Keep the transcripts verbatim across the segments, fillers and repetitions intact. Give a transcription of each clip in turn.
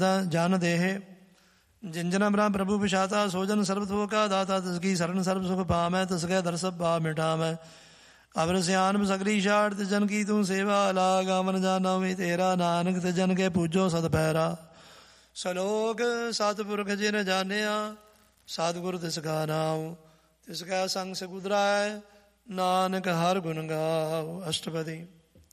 ਜਨ ਦੇਹ ਜਿੰਜਨ ਬ੍ਰਹਮ ਪ੍ਰਭੂ ਵਿਸ਼ਾਤਾ ਸੋਜਨ ਸਰਬ ਥੋਕਾ ਦਾਤਾ ਤਿਸਕੀ ਸਰਨ ਸਰਬ ਸੁਖ ਪਾਮੈ ਤਿਸਕੈ ਦਰਸਬ ਪਾ ਮਿਟਾਮੈ ਅਵਰ ਸਿਆਨਮ ਸਗਲੀ ਛਾੜ ਤਿਜਨ ਕੀ ਤੂੰ ਸੇਵਾ ਲਾਗ ਅਮਨ ਜਾਨਾ ਵੀ ਤੇਰਾ ਨਾਨਕ ਤਿਜਨ ਕੇ ਪੂਜੋ ਸਦ ਪੈਰਾ ਸਲੋਕ ਸਤਿਪੁਰਖ ਜਿਨ ਜਾਣਿਆ ਸਤਿਗੁਰ ਤਿਸ ਕਾ ਨਾਉ ਤਿਸ ਕੈ ਸੰਗ ਸਗੁਦਰਾਇ ਨਾਨਕ ਹਰ ਗੁਣ ਗਾਉ। ਅਸ਼ਟਪਦੀ।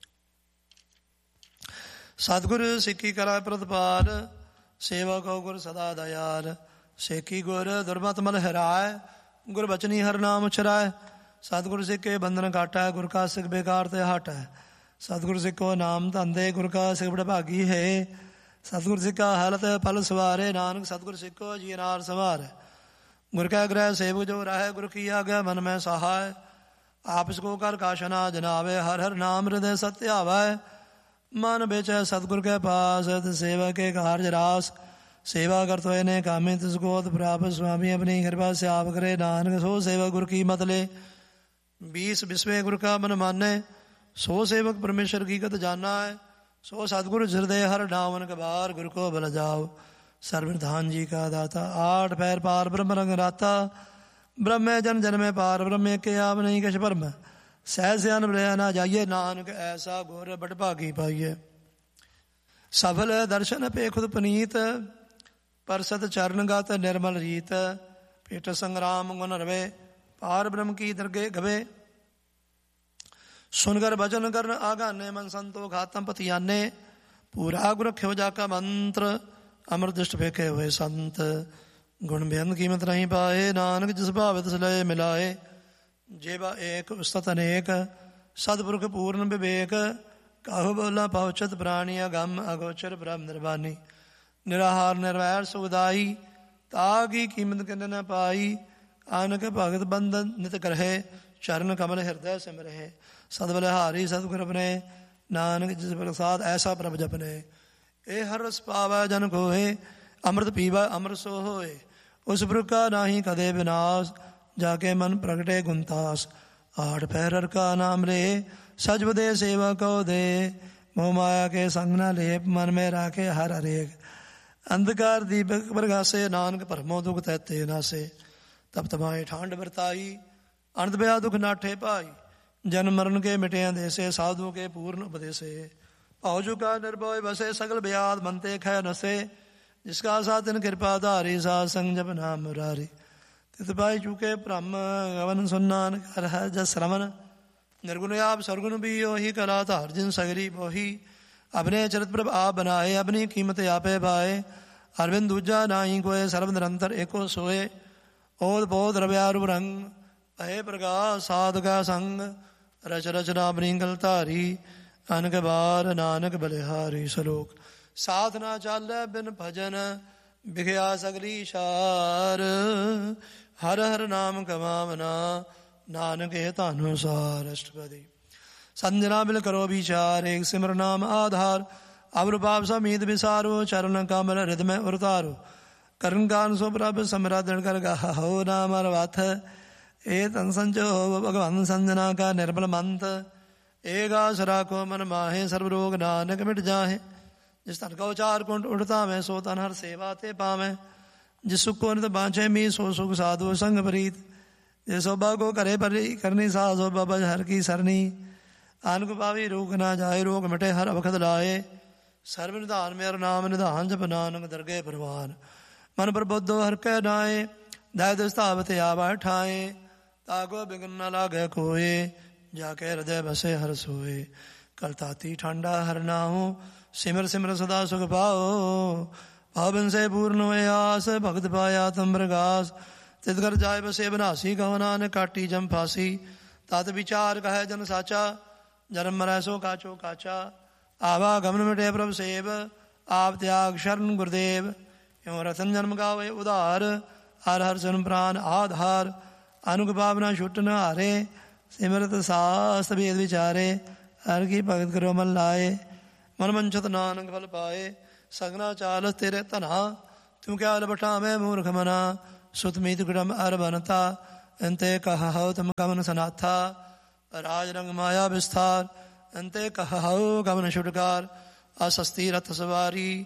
ਸਤਿਗੁਰ ਸਿੱਖੀ ਕਰੈ ਪ੍ਰਤਪਾਲ ਸੇਵਾ ਕਉ ਗੁਰ ਸਦਾ ਦਇਆਲ ਸੇਖੀ ਗੁਰ ਦੁਰਮਤਿ ਮਲ ਹਰਾਇ ਗੁਰ ਬਚਨੀ ਹਰ ਨਾਮ ਉਚਰਾਇ ਸਤਿਗੁਰ ਸਿੱਖੇ ਬੰਧਨ ਕਾਟੈ ਗੁਰ ਕਾ ਸਿੱਖ ਬੇਕਾਰ ਤੇ ਹਟੈ ਸਤਿਗੁਰ ਸਿੱਖੋ ਨਾਮ ਧੰਦੇ ਗੁਰ ਕਾ ਸਿੱਖ ਬੜਭਾਗੀ ਹੈ ਸਤਿਗੁਰ ਸਿੱਖਾ ਹਾਲਤ ਫਲ ਸਵਾਰੇ ਨਾਨਕ ਸਤਿਗੁਰ ਸਿੱਖੋ ਜੀ ਨਾਰ ਸਵਾਰੈ ਗੁਰ ਕੈ ਗ੍ਰਹਿ ਸੇਵਕ ਜੋ ਰਹਿ ਗੁਰ ਕੀ ਆਗਿਆ ਮਨ ਮੈਂ ਸਹਾਇ ਆਪਸ ਕੋ ਕਰ ਕਾਸ਼ਨਾ ਜਨਾਵੇ ਹਰ ਹਰ ਨਾਮ ਹਿਰਦੈ ਸਤਿ ਧਿਆਵੈ ਮਨ ਵਿੱਚ ਸਤਿਗੁਰ ਕੇ ਪਾਸ ਸੇਵਾ ਕੇ ਕਾਰਜ ਰਾਸ ਸੇਵਾ ਕਰਤ ਹੋਏ ਨੇ ਕਾਮੇ ਤਿਸ ਕੋਤ ਪ੍ਰਾਪਤ ਸੁਆਮੀ ਆਪਣੀ ਕਿਰਪਾ ਸਿਆਪ ਕਰੇ ਨਾਨਕ ਸੋ ਸੇਵਕ ਗੁਰ ਕੀ ਮਤਲੇ बीस विस्वे गुर का मन माने सो सेवक परमेश्वर की गत जाना है सो सतगुरु हृदय हर डावन कबार गुरु को बल जाओ सर्वधान जी का दाता आठ पैर पार ब्रह्म रंग राता ब्रह्म जन जन में पार ब्रह्म के आप नहीं कछ परम सह सयान बलिया ना जाइए नानक ऐसा गोर बड़ भागी पाइए सफल दर्शन पे खुद पनीत परसत चरण गत निर्मल रीत पेट संग्राम गुण रवे पार ब्रह्म की दरगे गवे सुनकर भजन कर आगाने मन संतो घातम पतियाने पूरा गुर रख्यो जाका मंत्र अमर दृष्ट फेंके हुए संत गुण बेअंत कीमत नहीं पाए नानक जिस भाव तिस लय मिलाए जेबा एक उस्तत अनेक सदपुरख पूर्ण विवेक काहु बोला पहुचत प्राणी अगम अगोचर ब्रह्म निर्वाणी निराहार निर्वैर सुखदाई तागी कीमत किन न पाई आनक भगत बंधन नित करहे चरण कमल हृदय सिम रहे सदबलहारी सतगुर अपने नानक जिस प्रसाद ऐसा प्रभ जपने ए हर रस पावै जन कोहे अमृत पीवै अमर सो होए उस पुरख का नाही कदे विनाश जाके मन प्रगटे गुणतास आठ पैर का नाम रे सजब दे सेवा को दे मोह माया के संग न लेप मन में राखे हर हरेक अंधकार दीपक प्रगासे नानक भरमो दुख तैते नासे तब तमाए ठांड बरताई अनंत ब्या दुख नाठे पाई जन्म मरण के मिटिया देसे साधु के पूर्ण उपदेशे औजु का निर्भय बसे सगल ब्याद मनते खै नसे जिसका साधन कृपा धारी सा संग जप नाम मुरारी तित पाई चूके ब्रह्म गवन सुन्नान कर है जस श्रवण निर्गुण आप सरगुण भी ही कला धार जिन सगरी मोही अपने चरित प्रभ आप बनाए अपनी कीमत आपे पाए अरविंद दूजा नाही कोय सर्व निरंतर एको सोए ओद बोध रव्यारू रंग अहे प्रकाश साध का संग रच रचना बरिंगल धारी अनक बार नानक बलिहारी सलोक साधना चाल बिन भजन बिखया सगली शार हर हर नाम कमावना नानक तानुसार। अष्टपदी। संजना बिल करो विचार एक सिमर नाम आधार अवर पाप समीत विसारो चरण कमल हृदय में उतारो करण कान सो प्रभ समराधन कर गा हो नाम अर्थ ए तन संजो भगवान संजना का निर्मल मंत एगा सरा को मन माहे सर्व रोग नानक मिट जाहे जिस तन का उचार कुंठ उड़ता मैं सो तन हर सेवा ते पावे जिस सुख को नित बांछे मी सो सुख साधु संग प्रीत जिस शोभा को करे परी करनी सा शोभा बज हर की सरनी आन को पावी रोग ना जाए रोग मिटे हर वखत लाए सर्व निधान मेरा नाम निधान जप नानक दरगे परवान मन प्रबुद्धो हर कै नाए दाय दस्तावत आवा ठाए तागो बिघन न लागे कोए जाके हृदय बसे हर सोए कल ताती ठंडा हर नाहो सिमर सिमर सदा सुख पाओ पावन से पूर्ण हुए आस भगत पाया तुम प्रकाश तित कर जाय बसे बनासी कहो नानक काटी जम फांसी तात विचार कहे जन साचा जन्म मरै सो काचो काचा आवा गमन मिटे प्रभ सेव आप त्याग शरण गुरुदेव क्यों रतन जन्म गावे उदार हर हर सन प्राण आधार अनुग भावना छुट न हारे सिमरत सास भेद विचारे हर की भगत करो मन लाए मन मंचत नानक फल पाए सगना चाल तेरे तना तू क्या लबटा में मूर्ख मना सुत मीत गुडम अर बनता अंते कहा तम कमन सनाथा राज रंग माया विस्तार अंते कहा गमन छुटकार असस्ती रथ सवारी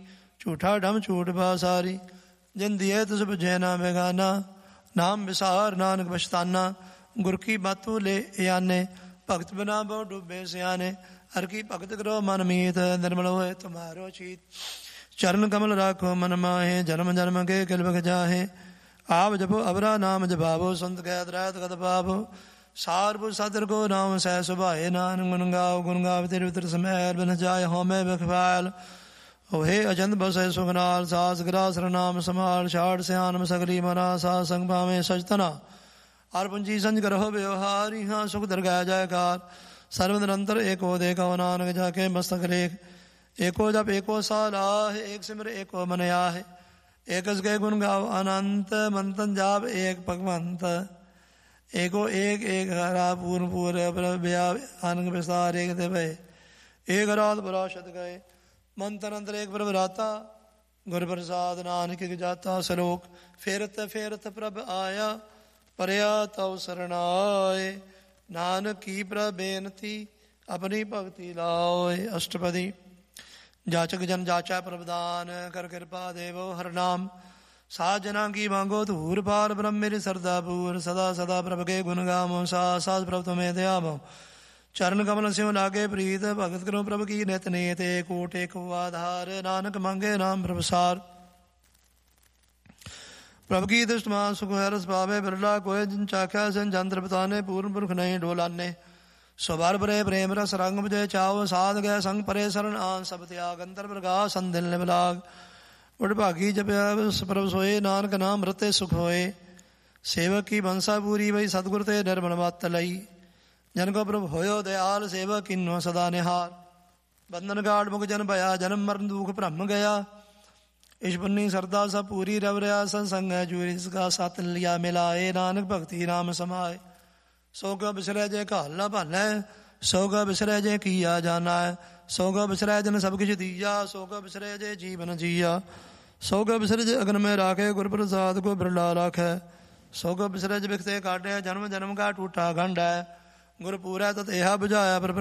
ਝੂਠਾ ਢਮ ਝੂਠ ਬਾਸਾਰੀ, ਜਿਨ ਦੀਏ ਤਿਸ ਬੁਝੇ ਨਾ ਬੇਗਾਨਾ, ਨਾਮ ਵਿਸਾਰ ਨਾਨਕ ਪਛਤਾਨਾ, ਗੁਰ ਕੀ ਬਾਤੂ ਲੈ ਆਨੇ, ਭਗਤ ਬਿਨਾ ਬਹੁ ਡੁੱਬੇ ਸਿਆਣੇ, ਹਰ ਕੀ ਭਗਤ ਕਰੋ ਮਨ ਮੀਤ, ਨਿਰਮਲ ਹੋਏ ਤੁਮਾਰੋ ਚੀਤ, ਚਰਨ ਕਮਲ ਰਾਖੋ ਮਨ ਮਾਹੇ, ਜਨਮ ਜਨਮ ਕੇ ਕਿਲਬਕ ਜਾਹੇ, ਆਪ ਜਪੋ ਅਵਰਾ ਨਾਮ ਜਪਾਵੋ, ਸੰਤ ਕਹਿਤ ਰਹਿਤ ਕਤ ਪਾਵੋ, ਸਾਰਪੁਰ ਸਤਿਰ ਕੋ ਨਾਮ ਸਹਿ ਸੁਭਾਏ, ਨਾਨਕ ਗੁਣ ਗਾਓ ਗੁਣ ਗਾਵੇ ਤੇਰੇ ਉਤਰ ਸਮੈਲ, ਬਿਨ ਜਾਏ ਹਉਮੈ ਬਖਵਾਲ, ਹੋਏ ਅਜੰਤ ਬਸੈ ਸੁਖ ਨਾਲ, ਸਾਸ ਗਰਾ ਸਰਨਾਮ ਸਮਾਲ, ਛਾੜ ਸਿਆਨਮ ਸਗਲੀ ਮਨਾ, ਸਾਧ ਸੰਗ ਭਾਵੇਂ ਸਚਤਨਾ, ਹਰ ਪੁੰਜੀ ਸੰਜ ਕਰੋ ਵਿਵਹਾਰੀ, ਹਾਂ ਸੁਖ ਦਰਗਾਹ ਜਾਇਕਾਰ, ਸਰਵ ਨਿਰੰਤਰ ਏਕੋ ਦੇਖੋ, ਨਾਨਕ ਜਾ ਕੇ ਮਸਤਕ ਲੇਖ, ਏਕੋ ਜਪ ਏਕੋ ਸਾਲਾਹ, ਏਕ ਸਿਮਰ ਏਕੋ ਮਨ ਆਹੇ, ਏਕਸ ਕੇ ਗੁਣ ਗਾਓ ਅਨੰਤ, ਮੰਤਨ ਜਾਪ ਏਕ ਭਗਵੰਤ, ਏਕੋ ਏਕ ਏਕ ਹਰਾ ਪੂਰਨ ਪੂਰ ਬਿਆ ਅਨੰਗ ਵਿਸਾਰ, ਏਕ ਤੇ ਭਏ ਏਕ ਰਾਤ ਬਰਾਸ਼ਤ ਗਏ, ਮੰਤਨ ਅੰਤਰ ਏਕ ਪ੍ਰਭ ਰਾਤਾ, ਗੁਰ ਪ੍ਰਸਾਦ ਨਾਨਕ ਇਕ ਜਾਤਾ, ਸਲੋਕ ਫੇਰਤ ਫੇਰਤ ਪ੍ਰਭ ਆਇਆ, ਪਰਿਆ ਤਉ ਸਰਣਾਏ, ਨਾਨਕ ਕੀ ਪ੍ਰਭ ਬੇਨਤੀ, ਆਪਣੀ ਭਗਤੀ ਲਾਓਏ। ਅਸ਼ਟਪਦੀ। ਜਾਚਕ ਜਨ ਜਾਚੈ ਪ੍ਰਭਦਾਨ, ਕਰ ਕਿਰਪਾ ਦੇਵੋ ਹਰ ਨਾਮ, ਸਾਧ ਜਨਾਂ ਕੀ ਮੰਗੋ ਧੂਰ ਪਾਰ, ਬ੍ਰਹਮ ਮੇਰੀ ਸਰਦਾ ਪੂਰ, ਸਦਾ ਸਦਾ ਪ੍ਰਭ ਕੇ ਗੁਣ ਗਾਵੋ, ਸਾਧ ਸਾਧ ਪ੍ਰਭ ਤੁਮੇ ਧਿਆਵੋ, ਚਰਨ ਕਮਲ ਸਿਉ ਲਾਗੇ ਪ੍ਰੀਤ, ਭਗਤ ਕਰੋ ਪ੍ਰਭ ਕੀ ਨਿਤ ਨੀਤ, ਏਕ ਓਟ ਏਕ ਆਧਾਰ, ਨਾਨਕ ਮੰਗੇ ਨਾਮ ਪ੍ਰਭਸਾਰ, ਪ੍ਰਭ ਕੀ ਦ੍ਰਿਸ਼ਟਮਾਨ ਸੁਖ ਹੈ ਰਸ ਪਾਵੇ, ਬਿਰਲਾ ਕੋਇ ਜਿਨ ਚਾਖਿਆ ਸਿਨ ਜੰਤਰ ਬਤਾਨੇ, ਪੂਰਨ ਪੁਰਖ ਨਹੀਂ ਡੋਲਾਨੇ, ਸਵਰ ਬਰੇ ਪ੍ਰੇਮ ਰਸ ਰੰਗ ਬਜੇ ਚਾਓ, ਸਾਧ ਗਏ ਸੰਗ ਪਰੇ ਸਰਨ ਆਨ, ਸਭ ਤਿਆਗ ਅੰਤਰ ਪ੍ਰਗਾਸ ਸੰਦਿਲ ਨਿਵਲਾਗ, ਉਡ ਭਾਗੀ ਜਪਿਆ ਪ੍ਰਭ ਸੋਏ, ਨਾਨਕ ਨਾਮ ਰਤੇ ਸੁਖ ਹੋਏ, ਸੇਵਕ ਕੀ ਬੰਸਾ ਪੂਰੀ ਬਈ, ਸਤਿਗੁਰ ਤੇ ਨਿਰਮਲ ਮਤ ਲਈ, ਜਨ ਕੋ ਪ੍ਰਭ ਹੋਇਓ ਦਇਆਲ, ਸੇਵਕ ਕਿਨੋ ਸਦਾ ਨਿਹਾਲ, ਬੰਧਨ ਗਾੜ ਮੁਖ ਜਨ ਭਇਆ, ਜਨਮ ਮਰਨ ਦੁਖ ਭਰਮ ਗਿਆ, ਇਸ਼ ਪੁੰਨੀ ਸਰਦਾ ਸਭ ਪੂਰੀ, ਰਵ ਰਿਆ ਸੰਸੰਗ ਹੈ ਜੂਰੀ, ਇਸਕਾ ਸਤ ਲਿਆ ਮਿਲਾਏ, ਨਾਨਕ ਭਗਤੀ ਰਾਮ ਸਮਾਏ, ਸੋ ਕੋ ਬਿਸਰੈ ਜੇ ਘਾਲ ਨਾ ਭਾਲੈ, ਸੋ ਕੋ ਬਿਸਰੈ ਜੇ ਕੀਆ ਜਾਨਾ, ਸੋ ਕੋ ਬਿਸਰੈ ਜਨ ਸਭ ਕਿਛ ਦੀਆ, ਸੋ ਕੋ ਬਿਸਰੈ ਜੇ ਜੀਵਨ ਜੀਆ, ਸੋ ਕੋ ਬਿਸਰੈ ਜੇ ਅਗਨ ਮੈਂ ਰਾਖੇ, ਗੁਰ ਪ੍ਰਸਾਦ ਕੋ ਬਿਰਲਾ ਰਾਖੈ, ਸੋ ਕੋ ਬਿਸਰੈ ਜੇ ਬਿਖਤੇ ਕਾਢੈ, ਜਨਮ ਜਨਮ ਕਾ ਟੂਟਾ ਗੰਢੈ, ਗੁਰ ਪੂਰੈ ਤਤ ਇਹਾ ਬੁਝਾਇਆ, ਪਰ